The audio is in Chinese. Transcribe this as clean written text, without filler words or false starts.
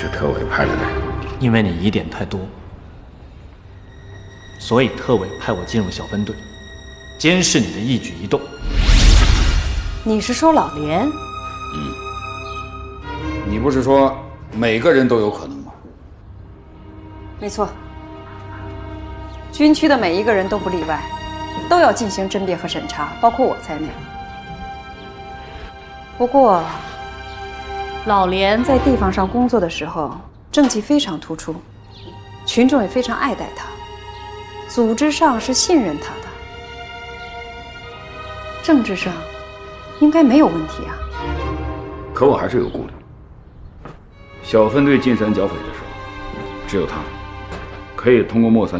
是特委派来的人？ 因为你疑点太多，所以特委派我进入小分队，监视你的一举一动。 你是说老连？ 你不是说每个人都有可能吗？ 没错，军区的每一个人都不例外，都要进行甄别和审查，包括我在内。不过，老连在地方上工作的时候，政绩非常突出，群众也非常爱戴他，组织上是信任他的，政治上应该没有问题啊。 可我还是有顾虑。小分队进山剿匪的时候，只有他可以通过莫三